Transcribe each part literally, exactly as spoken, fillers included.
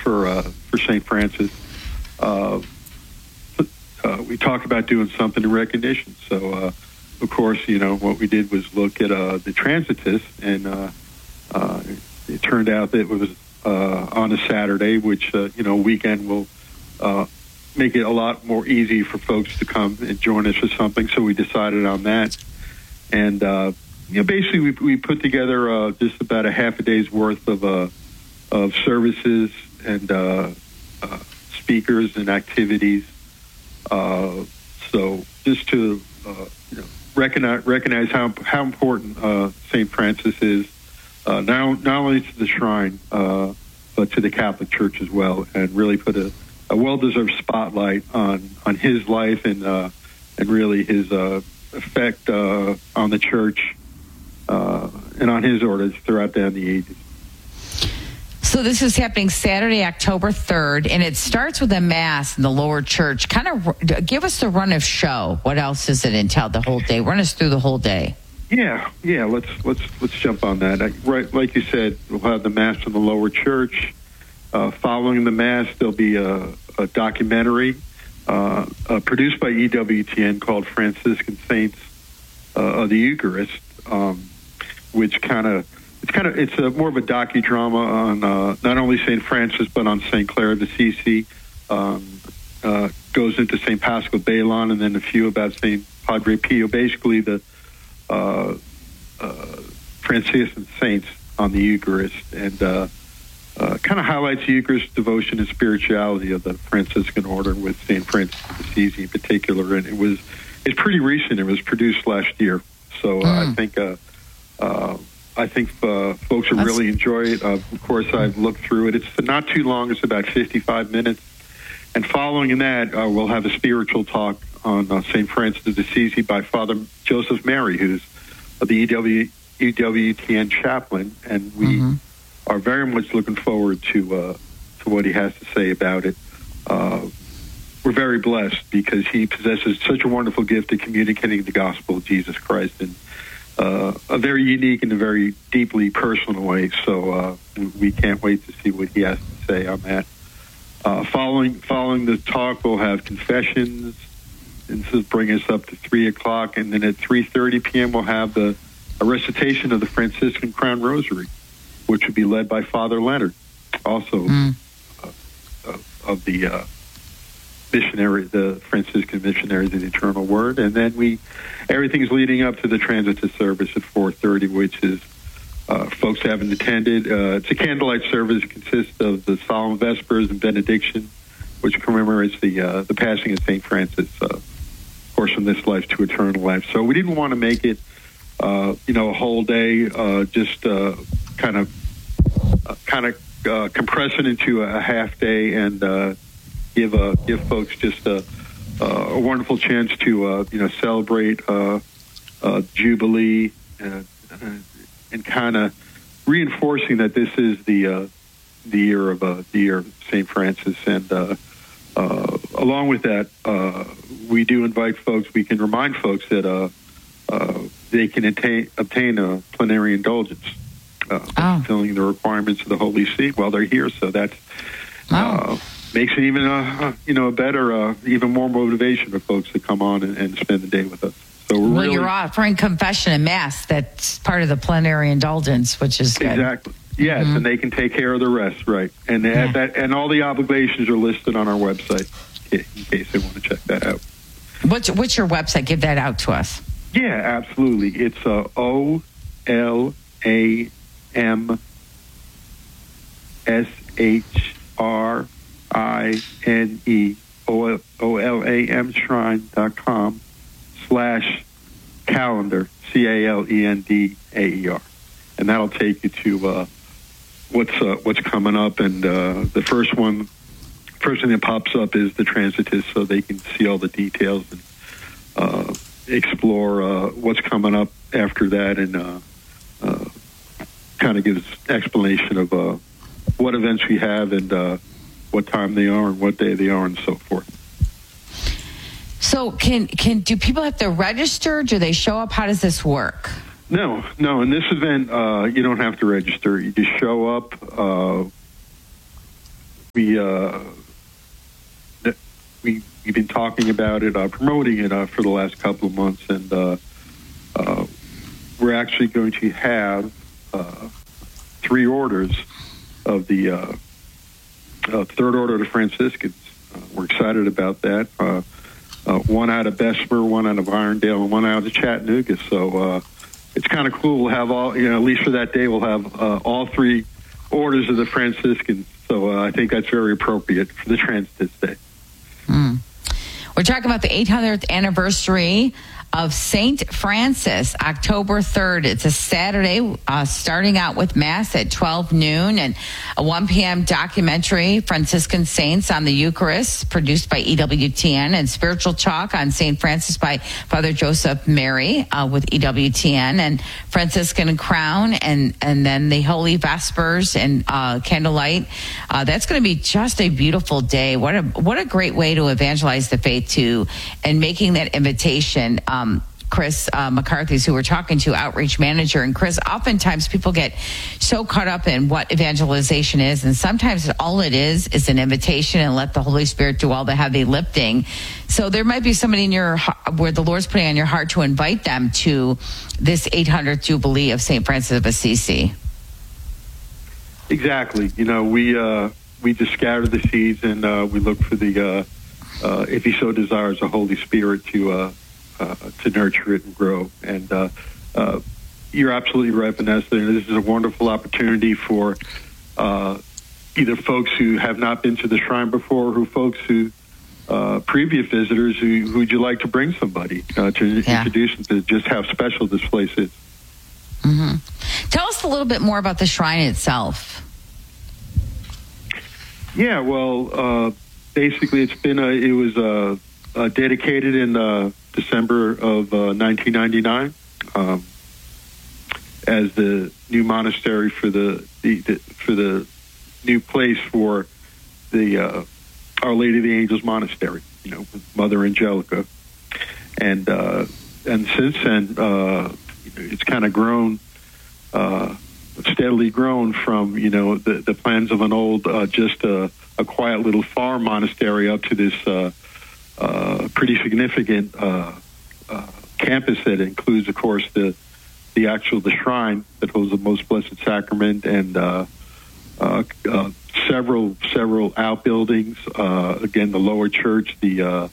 for uh, for Saint Francis. Uh, uh, we talked about doing something in recognition. So, uh, of course, you know, what we did was look at uh, the Transitus, and uh, uh, it turned out that it was uh, on a Saturday, which, uh, you know, weekend will uh, make it a lot more easy for folks to come and join us for something. So we decided on that. And, uh, you know, basically we, we put together uh, just about a half a day's worth of uh, of services and uh, uh, speakers and activities. Uh, so just to uh, you know, recognize recognize how how important uh, Saint Francis is, uh, not not only to the shrine uh, but to the Catholic Church as well, and really put a, a well-deserved spotlight on on his life and uh, and really his uh, effect uh, on the Church uh, and on his orders throughout down the ages. So this is happening Saturday, October third, and it starts with a mass in the lower church. Kind of give us the run of show. What else does it entail the whole day? Run us through the whole day. Yeah, yeah. Let's let's let's jump on that. I, right, like you said, we'll have the mass in the lower church. Uh, following the mass, there'll be a, a documentary uh, uh, produced by E W T N called Franciscan Saints uh, of the Eucharist, um, which kind of It's kind of it's a more of a docudrama on uh, not only Saint Francis but on Saint Clare of Assisi. Um, uh, goes into Saint Paschal Baylon, and then a few about Saint Padre Pio. Basically, the uh, uh, Franciscan saints on the Eucharist, and uh, uh, kind of highlights the Eucharist devotion and spirituality of the Franciscan order with Saint Francis of Assisi in particular. And it was it's pretty recent. It was produced last year, so uh, mm. I think. Uh, uh, I think uh, folks will really enjoy it. Uh, of course, I've looked through it. It's not too long. It's about fifty-five minutes. And following that, uh, we'll have a spiritual talk on uh, Saint Francis of Assisi by Father Joseph Mary, who's the E W, E W T N chaplain. And we mm-hmm. are very much looking forward to uh, to what he has to say about it. Uh, we're very blessed because he possesses such a wonderful gift of communicating the gospel of Jesus Christ and Uh, a very unique and a very deeply personal way. So uh, we can't wait to see what he has to say on that. Uh, following following the talk, we'll have confessions, and this will bring us up to three o'clock. And then at three thirty p.m., we'll have the a recitation of the Franciscan Crown Rosary, which will be led by Father Leonard, also mm. uh, of, of the uh, missionary, the Franciscan missionaries of the Eternal Word. And then we, everything's leading up to the Transitus service at four thirty, which is, uh, folks haven't attended. Uh, it's a candlelight service. It consists of the Solemn Vespers and Benediction, which commemorates the uh, the passing of Saint Francis, uh, of course, from this life to eternal life. So we didn't want to make it, uh, you know, a whole day, uh, just uh, kind of, uh, kind of uh, compress it into a half day and uh, give uh, give folks just a, uh, a wonderful chance to uh, you know celebrate uh, uh, Jubilee and, and kind of reinforcing that this is the uh, the year of uh, the year of Saint Francis. And uh, uh, along with that, uh, we do invite folks. We can remind folks that uh, uh, they can attain, obtain a plenary indulgence, uh, oh. fulfilling the requirements of the Holy See while they're here. So that's. Oh. Uh, Makes it even, uh, you know, a better, uh, even more motivation for folks to come on and, and spend the day with us. So we're well, really, you're offering confession and mass. That's part of the plenary indulgence, which is good. Exactly. Yes, mm-hmm. and they can take care of the rest, right? And yeah. that, and all the obligations are listed on our website in case they want to check that out. What's what's your website? Give that out to us. Yeah, absolutely. It's uh, O L A M S H R I N E O L A M shrine dot com slash calendar, C A L E N D A E R. And that'll take you to uh, what's uh, what's coming up. And uh, the first one, first thing that pops up is the Transitus, so they can see all the details and uh, explore uh, what's coming up after that, and uh, uh, kind of gives explanation of uh, what events we have and uh, what time they are and what day they are and so forth. So can can do people have to register? Do they show up? How does this work? No, no. In this event, uh, you don't have to register. You just show up. Uh, we uh, we we've been talking about it, uh, promoting it uh, for the last couple of months, and uh, uh, we're actually going to have uh, three orders of the uh, uh, Third Order of the Franciscans. Uh, we're excited about that. Uh, uh, one out of Bessemer, one out of Irondale, and one out of Chattanooga. So uh, it's kind of cool. We'll have all, you know, at least for that day, we'll have uh, all three orders of the Franciscans. So uh, I think that's very appropriate for the Transits Day. Mm. We're talking about the eight hundredth anniversary of Saint Francis, October third. It's a Saturday, uh, starting out with Mass at twelve noon and a one p.m. documentary, Franciscan Saints on the Eucharist, produced by E W T N, and Spiritual Talk on Saint Francis by Father Joseph Mary uh, with E W T N, and Franciscan Crown, and, and then the Holy Vespers and uh, Candlelight. Uh, that's going to be just a beautiful day. What a, what a great way to evangelize the faith, too, and making that invitation. Um, Um, Chris uh, McCarthy's, who we're talking to, outreach manager. And Chris, oftentimes people get so caught up in what evangelization is, and sometimes all it is is an invitation, and let the Holy Spirit do all the heavy lifting. So there might be somebody in your where the Lord's putting on your heart to invite them to this eight hundredth Jubilee of Saint Francis of Assisi. Exactly. You know, we uh, we just scatter the seeds, and uh, we look for the, uh, uh, if he so desires, the Holy Spirit to uh, uh, to nurture it and grow. And uh, uh, you're absolutely right, Vanessa. This is a wonderful opportunity for uh, either folks who have not been to the shrine before, or who folks who uh, previous visitors who who would you like to bring somebody uh, to yeah. introduce them to just how special this place is. Mm-hmm. Tell us a little bit more about the shrine itself. Yeah, well, uh, basically, it's been a, it was uh, uh, dedicated in uh, December of uh, nineteen ninety-nine um, as the new monastery for the, the, the for the new place for the uh, Our Lady of the Angels Monastery. You know, with Mother Angelica, and uh, and since then uh, it's kind of grown. Uh, steadily grown from, you know, the, the plans of an old, uh, just a, a quiet little farm monastery up to this uh, uh, pretty significant uh, uh, campus that includes, of course, the the actual the shrine that holds the Most Blessed Sacrament, and uh, uh, uh, several several outbuildings. Uh, again, the lower church, the uh,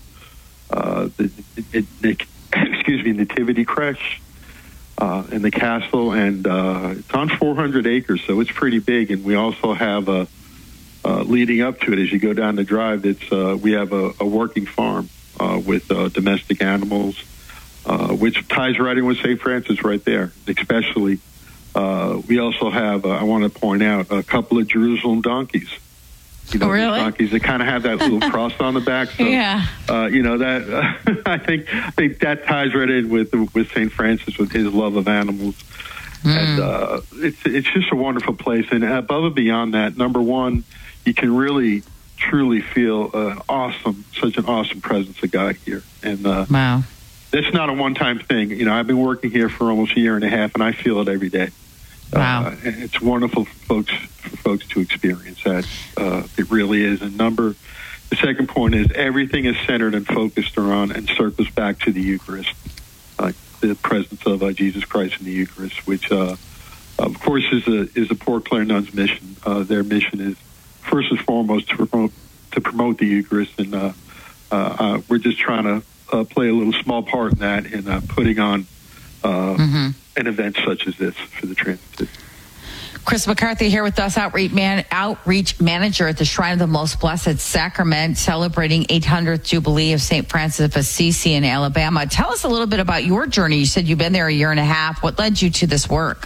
uh, the, the, the excuse me, Nativity Creche. Uh, in the castle, and uh, it's on four hundred acres, so it's pretty big. And we also have a uh, leading up to it, as you go down the drive, it's uh, we have a, a working farm uh, with uh, domestic animals, uh, which ties right in with Saint Francis right there. Especially, uh, we also have, uh, I want to point out, a couple of Jerusalem donkeys. You know, oh, really? Donkeys that kind of have that little cross on the back. So, yeah. Uh, you know that uh, I think I think that ties right in with with Saint Francis, with his love of animals, mm. and uh, it's it's just a wonderful place. And above and beyond that, number one, you can really truly feel uh, awesome, such an awesome presence of God here. And uh, wow, it's not a one time thing. You know, I've been working here for almost a year and a half, and I feel it every day. Wow. Uh, it's wonderful for folks, for folks to experience that. Uh, it really is. And number, the second point is everything is centered and focused around and circles back to the Eucharist, uh, the presence of uh, Jesus Christ in the Eucharist, which, uh, of course, is a is a Port Clare Nuns mission. Uh, their mission is first and foremost to promote to promote the Eucharist, and uh, uh, uh, we're just trying to uh, play a little small part in that, in uh, putting on. Uh, mm-hmm. An event such as this for the Transit. Chris McCarthy here with us, outreach, man, outreach manager at the Shrine of the Most Blessed Sacrament, celebrating eight hundredth Jubilee of Saint Francis of Assisi in Alabama. Tell us a little bit about your journey. You said you've been there a year and a half. What led you to this work?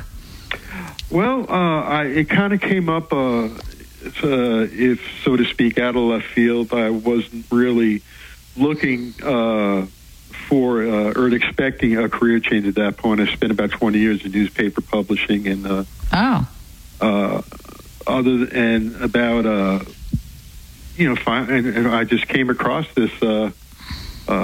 Well, uh, I, it kind of came up, uh, uh, if so to speak, out of left field. I wasn't really looking uh, for uh, or expecting a career change at that point. I spent about twenty years in newspaper publishing, and uh, oh, uh, other than about uh, you know, fi- and, and I just came across this uh, uh,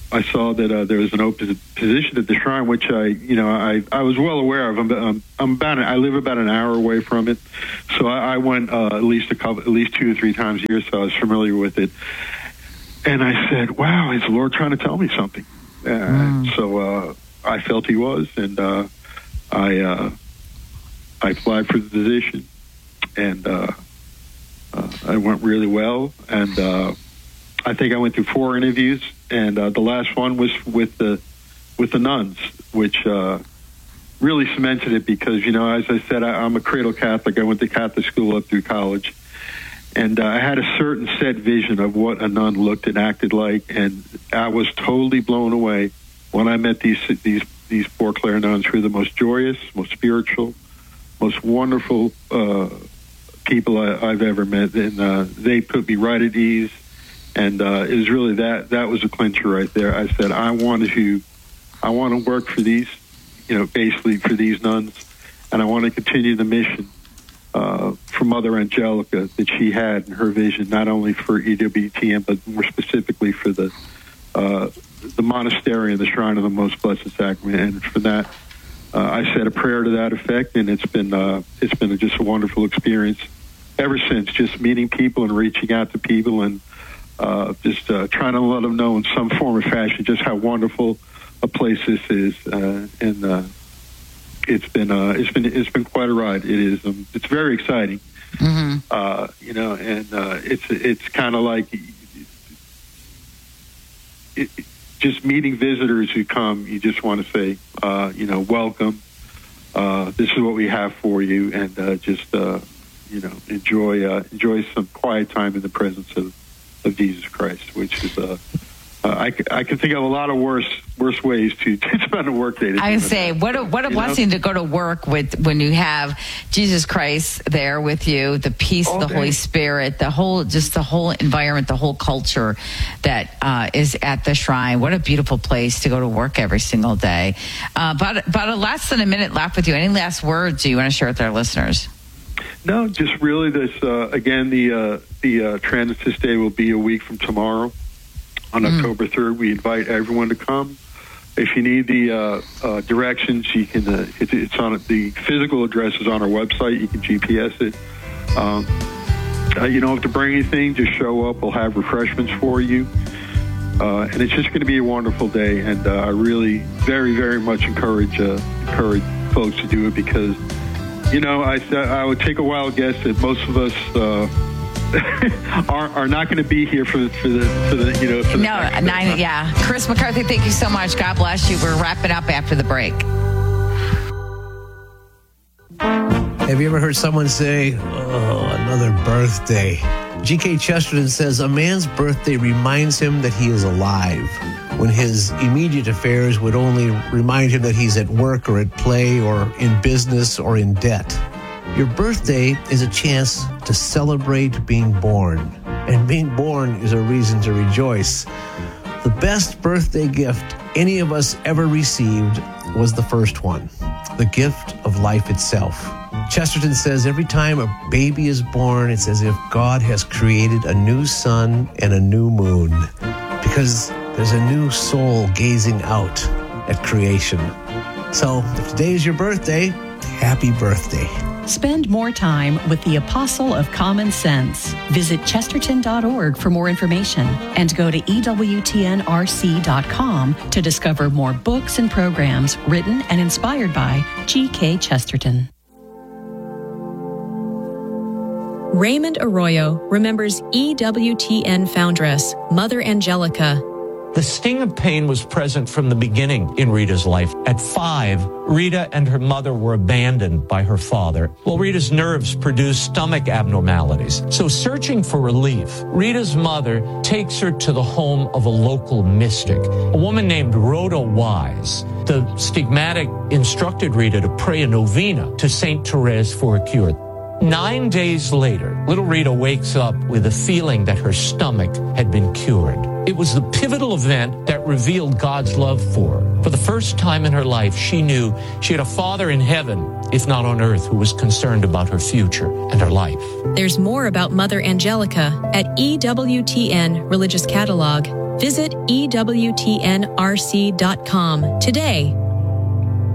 I saw that uh, there was an open position at the shrine, which I, you know, I, I was well aware of. I'm, I'm, I'm about, I live about an hour away from it, so I, I went uh, at least a couple, at least two or three times a year, so I was familiar with it. And I said, "Wow, is the Lord trying to tell me something?" Uh, mm. So uh, I felt He was, and uh, I, uh, I applied for the position, and uh, uh, I went really well, and uh, I think I went through four interviews. And uh, the last one was with the with the nuns, which uh, really cemented it because, you know, as I said, I, I'm a cradle Catholic. I went to Catholic school up through college. And uh, I had a certain set vision of what a nun looked and acted like. And I was totally blown away when I met these these these Poor Clare nuns, who are the most joyous, most spiritual, most wonderful uh, people I, I've ever met. And uh, they put me right at ease. And uh, it was really that that was a clincher right there. I said, I want to, I want to work for these, you know, basically for these nuns, and I want to continue the mission uh, for Mother Angelica that she had in her vision, not only for E W T N, but more specifically for the uh, the monastery and the Shrine of the Most Blessed Sacrament. And for that, uh, I said a prayer to that effect, and it's been uh, it's been just a wonderful experience ever since. Just meeting people and reaching out to people and. Uh, just uh, trying to let them know in some form or fashion just how wonderful a place this is, uh, and uh, it's been uh, it's been it's been quite a ride. It is um, it's very exciting, mm-hmm. uh, you know, and uh, it's it's kind of like it, just meeting visitors who come. You just want to say, uh, you know, welcome. Uh, this is what we have for you, and uh, just uh, you know, enjoy uh, enjoy some quiet time in the presence of. Of Jesus Christ, which is uh, uh, I, I can think of a lot of worse worse ways to, to spend a work day. I say, what a what a blessing know? to go to work with when you have Jesus Christ there with you, the peace, All the day. Holy Spirit, the whole just the whole environment, the whole culture that uh, is at the shrine. What a beautiful place to go to work every single day. Uh, about about a less than a minute left with you. Any last words you want to share with our listeners? No, just really this, uh, again, the uh, the uh, Transit Day will be a week from tomorrow on mm. October third. We invite everyone to come. If you need the uh, uh, directions, you can, uh, it, it's on, the physical address is on our website. You can G P S it. Um, uh, you don't have to bring anything, just show up. We'll have refreshments for you. Uh, and it's just going to be a wonderful day. And uh, I really very, very much encourage, uh, encourage folks to do it because You know, I I would take a wild guess that most of us uh, are are not going to be here for the for the for the you know. For the no, nine. Yeah, Chris McCarthy, thank you so much. God bless you. We're wrapping up after the break. Have you ever heard someone say, "Oh, another birthday"? G K Chesterton says a man's birthday reminds him that he is alive, when his immediate affairs would only remind him that he's at work or at play or in business or in debt. Your birthday is a chance to celebrate being born, and being born is a reason to rejoice. The best birthday gift any of us ever received was the first one, the gift of life itself. Chesterton says every time a baby is born, it's as if God has created a new sun and a new moon, because there's a new soul gazing out at creation. So if today is your birthday, happy birthday. Spend more time with the Apostle of Common Sense. Visit chesterton dot org for more information and go to E W T N R C dot com to discover more books and programs written and inspired by G K Chesterton. Raymond Arroyo remembers E W T N foundress, Mother Angelica. The sting of pain was present from the beginning in Rita's life. At five, Rita and her mother were abandoned by her father, while Rita's nerves produced stomach abnormalities. So searching for relief, Rita's mother takes her to the home of a local mystic, a woman named Rhoda Wise. The stigmatic instructed Rita to pray a novena to Saint Therese for a cure. Nine days later, little Rita wakes up with a feeling that her stomach had been cured. It was the pivotal event that revealed God's love for her. For the first time in her life, she knew she had a Father in heaven, if not on earth, who was concerned about her future and her life. There's more about Mother Angelica at E W T N Religious Catalog. Visit E W T N R C dot com today